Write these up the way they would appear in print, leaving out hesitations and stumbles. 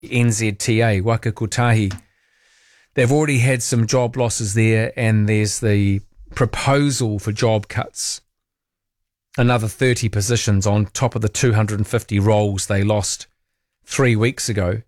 NZTA, Waka Kotahi. They've already had some job losses there, and there's the proposal for job cuts. Another 30 positions on top of the 250 roles they lost 3 weeks ago.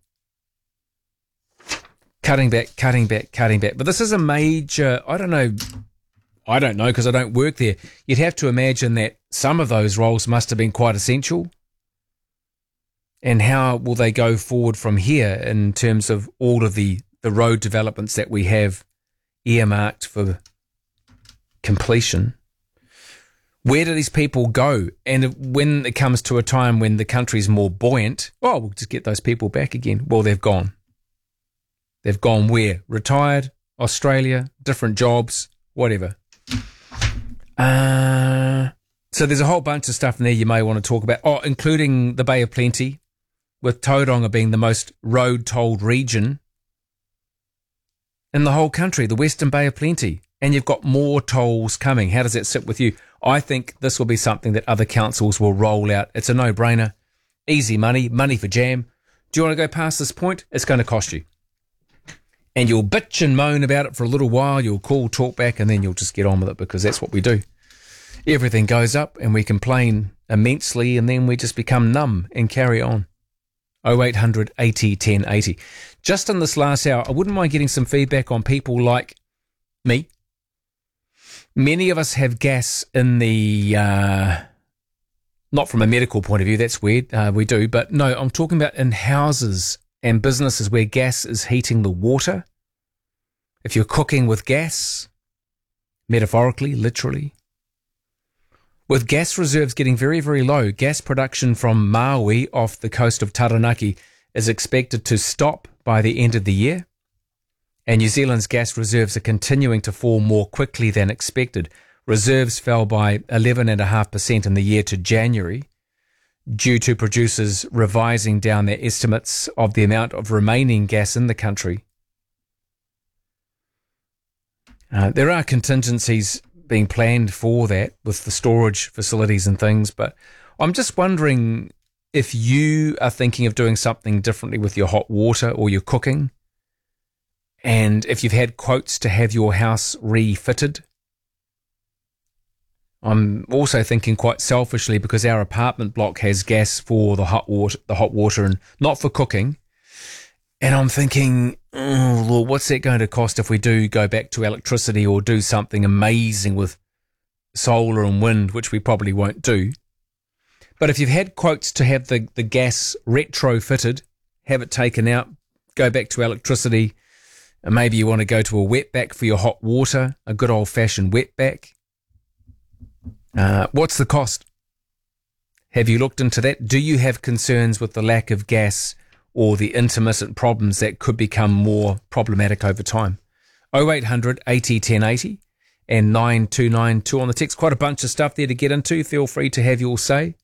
Cutting back. But this is a major, I don't know because I don't work there. You'd have to imagine that some of those roles must have been quite essential. And how will they go forward from here in terms of all of the road developments that we have earmarked for completion? Where do these people go? And when it comes to a time when the country's more buoyant, we'll just get those people back again. Well, they've gone. They've gone where? Retired, Australia, different jobs, whatever. So there's a whole bunch of stuff in there you may want to talk about, including the Bay of Plenty, with Tauranga being the most road-tolled region in the whole country, the Western Bay of Plenty. And you've got more tolls coming. How does that sit with you? I think this will be something that other councils will roll out. It's a no-brainer. Easy money for jam. Do you want to go past this point? It's going to cost you. And you'll bitch and moan about it for a little while. You'll call, talk back, and then you'll just get on with it because that's what we do. Everything goes up and we complain immensely and then we just become numb and carry on. 0800 80 1080. Just in this last hour, I wouldn't mind getting some feedback on people like me. Many of us have gas in the, not from a medical point of view, that's weird, we do, but no, I'm talking about in houses and businesses where gas is heating the water. If you're cooking with gas, metaphorically, literally. With gas reserves getting very, very low, gas production from Maui off the coast of Taranaki is expected to stop by the end of the year. And New Zealand's gas reserves are continuing to fall more quickly than expected. Reserves fell by 11.5% in the year to January due to producers revising down their estimates of the amount of remaining gas in the country. There are contingencies being planned for that with the storage facilities and things, but I'm just wondering if you are thinking of doing something differently with your hot water or your cooking, and if you've had quotes to have your house refitted. I'm also thinking quite selfishly because our apartment block has gas for the hot water and not for cooking. And I'm thinking, oh Lord, what's that going to cost if we do go back to electricity or do something amazing with solar and wind, which we probably won't do. But if you've had quotes to have the gas retrofitted, have it taken out, go back to electricity, and maybe you want to go to a wetback for your hot water, a good old-fashioned wetback. What's the cost? Have you looked into that? Do you have concerns with the lack of gas or the intermittent problems that could become more problematic over time? 0800 80 1080 and 9292 on the text. Quite a bunch of stuff there to get into. Feel free to have your say.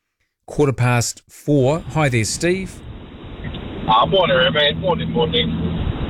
4:15. Hi there, Steve. Morning, man. Morning.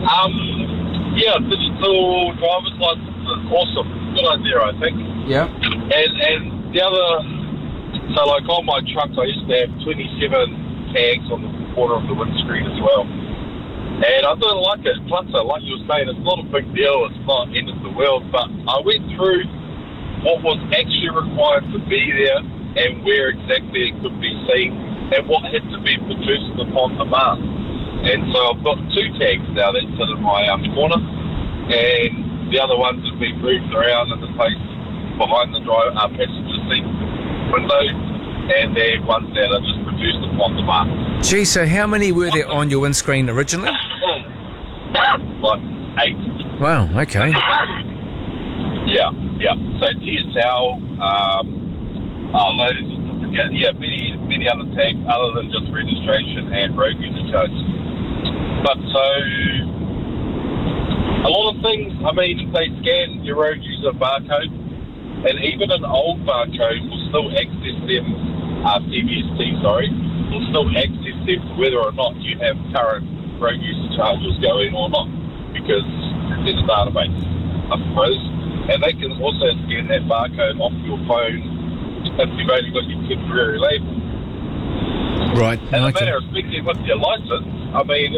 Digital driver's license is awesome. Good idea, I think. Yeah. And the other, so like on my trucks, I used to have 27 tags on the corner of the windscreen as well. And I didn't like it. Plus, like you were saying, it's not a big deal. It's not end of the world. But I went through what was actually required to be there and where exactly it could be seen and what had to be produced upon demand. And so I've got 2 tags now that sit in my corner, and the other ones have been moved around in the place behind the passenger seat window, and they're ones that are just produced upon demand. Gee, so how many were there on your windscreen originally? Like 8. Wow, okay. Yeah. So TSL, loaded certificate, many other tags other than just registration and road user charge. But so, a lot of things, I mean, they scan your road user barcode, and even an old barcode will still access them, CVST, will still access them whether or not you have current road user charges going or not, because it's in a database, I suppose. And they can also scan that barcode off your phone if you've only got your temporary label. Right. And Okay. a matter of speaking with your license, I mean,